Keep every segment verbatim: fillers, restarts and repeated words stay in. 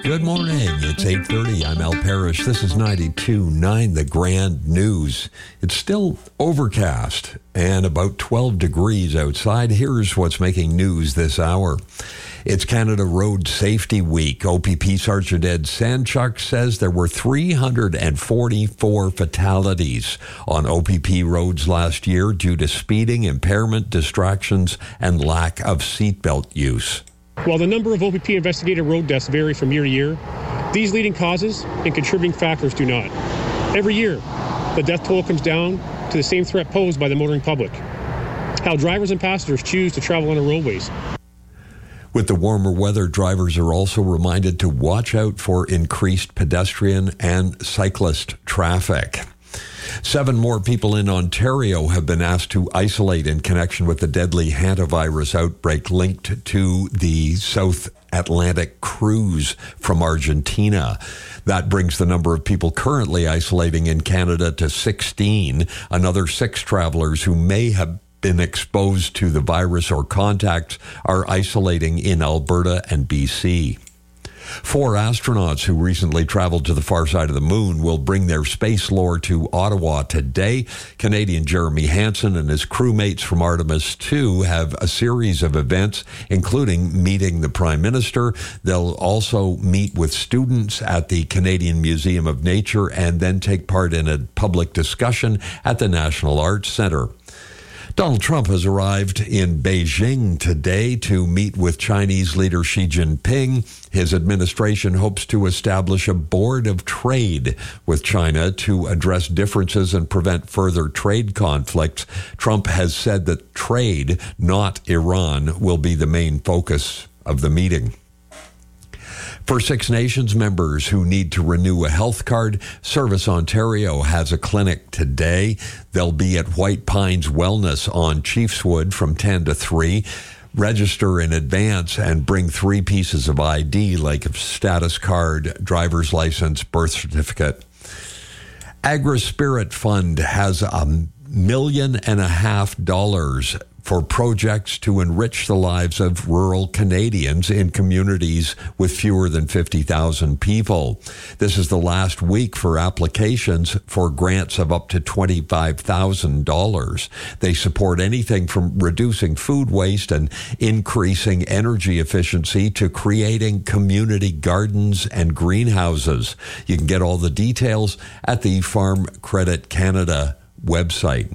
Good morning. It's eight thirty. I'm Al Parrish. This is ninety-two point nine The Grand News. It's still overcast and about twelve degrees outside. Here's what's making news this hour. It's Canada Road Safety Week. O P P Sergeant Ed Sanchuk says there were three hundred forty-four fatalities on O P P roads last year due to speeding, impairment, distractions, and lack of seatbelt use. While the number of O P P investigated road deaths vary from year to year, these leading causes and contributing factors do not. Every year, the death toll comes down to the same threat posed by the motoring public: how drivers and passengers choose to travel on the roadways. With the warmer weather, drivers are also reminded to watch out for increased pedestrian and cyclist traffic. Seven more people in Ontario have been asked to isolate in connection with the deadly hantavirus outbreak linked to the South Atlantic cruise from Argentina. That brings the number of people currently isolating in Canada to sixteen. Another six travelers who may have been exposed to the virus or contacts are isolating in Alberta and B C. Four astronauts who recently traveled to the far side of the moon will bring their space lore to Ottawa today. Canadian Jeremy Hansen and his crewmates from Artemis two have a series of events, including meeting the Prime Minister. They'll also meet with students at the Canadian Museum of Nature and then take part in a public discussion at the National Arts Centre. Donald Trump has arrived in Beijing today to meet with Chinese leader Xi Jinping. His administration hopes to establish a board of trade with China to address differences and prevent further trade conflicts. Trump has said that trade, not Iran, will be the main focus of the meeting. For Six Nations members who need to renew a health card, Service Ontario has a clinic today. They'll be at White Pines Wellness on Chiefswood from ten to three. Register in advance and bring three pieces of I D, like a status card, driver's license, birth certificate. AgriSpirit Fund has a million and a half dollars for projects to enrich the lives of rural Canadians in communities with fewer than fifty thousand people. This is the last week for applications for grants of up to twenty-five thousand dollars. They support anything from reducing food waste and increasing energy efficiency to creating community gardens and greenhouses. You can get all the details at the Farm Credit Canada website.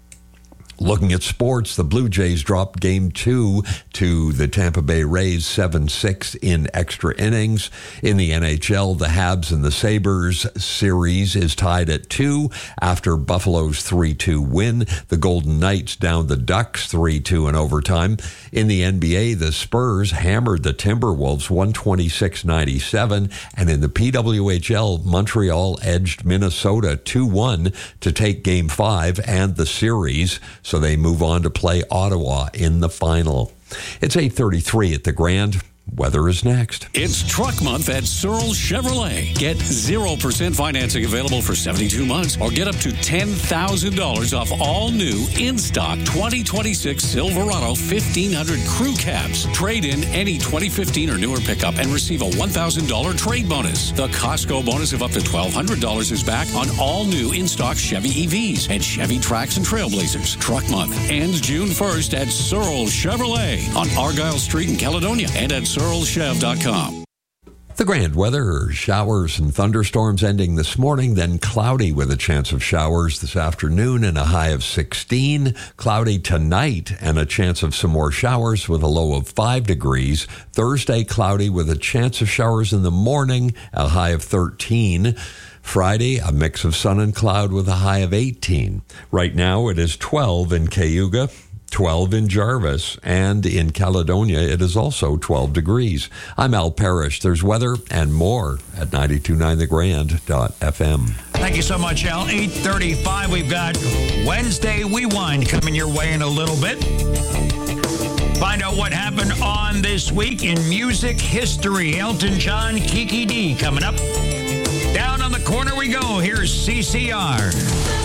Looking at sports, the Blue Jays dropped game two to the Tampa Bay Rays seven six in extra innings. In the N H L, the Habs and the Sabres series is tied at two after Buffalo's three two win. The Golden Knights downed the Ducks three two in overtime. In the N B A, the Spurs hammered the Timberwolves one twenty-six ninety-seven. And in the P W H L, Montreal edged Minnesota two one to take game five and the series. So they move on to play Ottawa in the final. It's eight thirty-three at the Grand. Weather is next. It's Truck Month at Searle Chevrolet. Get zero percent financing available for seventy-two months or get up to ten thousand dollars off all new in-stock twenty twenty-six Silverado fifteen hundred crew cabs. Trade in any twenty fifteen or newer pickup and receive a one thousand dollars trade bonus. The Costco bonus of up to twelve hundred dollars is back on all new in-stock Chevy E Vs and Chevy Trax and Trailblazers. Truck Month ends June first at Searle Chevrolet on Argyle Street in Caledonia and at Searle Chev dot com. The Grand weather, showers and thunderstorms ending this morning, then cloudy with a chance of showers this afternoon and a high of sixteen. Cloudy tonight and a chance of some more showers with a low of five degrees. Thursday, cloudy with a chance of showers in the morning, a high of thirteen. Friday, a mix of sun and cloud with a high of eighteen. Right now, it is twelve in Cayuga, twelve in Jarvis, and in Caledonia, it is also twelve degrees. I'm Al Parrish. There's weather and more at ninety-two point nine the grand dot f m. Thank you so much, Al. eight thirty-five, we've got Wednesday Rewind coming your way in a little bit. Find out what happened on this week in music history. Elton John, Kiki D coming up. Down on the corner we go. Here's C C R.